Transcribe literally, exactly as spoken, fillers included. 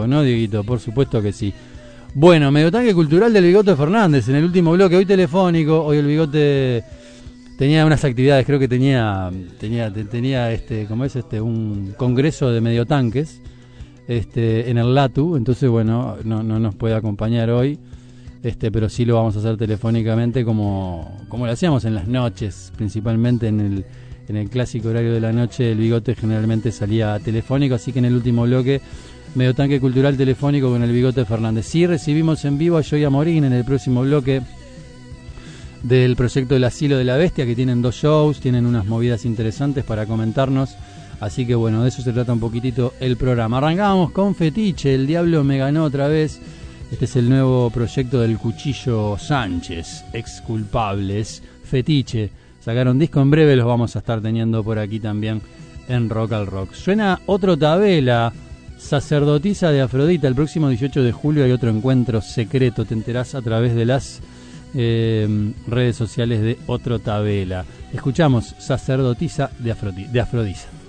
largo, ¿no, Dieguito? Por supuesto que sí. Bueno, Mediotanque Cultural del Bigote Fernández en el último bloque, hoy telefónico, hoy el Bigote tenía unas actividades, creo que tenía tenía tenía este, ¿cómo es este? Un congreso de mediotanques este en el Latu, entonces bueno, no no nos puede acompañar hoy. Este, pero sí lo vamos a hacer telefónicamente como como lo hacíamos en las noches, principalmente en el en el clásico horario de la noche, el Bigote generalmente salía telefónico, así que en el último bloque Mediotanque Cultural telefónico con el Bigote Fernández. Sí recibimos en vivo a Joya Morín en el próximo bloque del proyecto del Asilo de la Bestia, que tienen dos shows, tienen unas movidas interesantes para comentarnos, así que bueno, de eso se trata un poquitito el programa. Arrancábamos con Fetiche, el diablo me ganó otra vez. Este es el nuevo proyecto del Cuchillo Sánchez, Exculpables, Fetiche. Sacaron disco, en breve los vamos a estar teniendo por aquí también en Rock al Rock. Suena Otro Tabela, Sacerdotisa de Afrodita. El próximo dieciocho de julio hay otro encuentro secreto, te enterás a través de las eh, redes sociales de Otro Tabela. Escuchamos Sacerdotisa de, Afrodi- de Afrodisa.